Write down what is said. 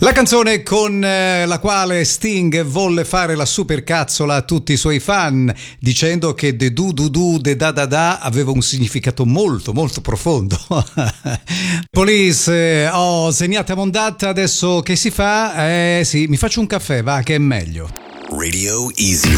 La canzone con la quale Sting volle fare la supercazzola a tutti i suoi fan, dicendo che de du du du de da da da aveva un significato molto molto profondo. Police, segnate a mondata, adesso che si fa? Sì, mi faccio un caffè, va, che è meglio. Radio Easy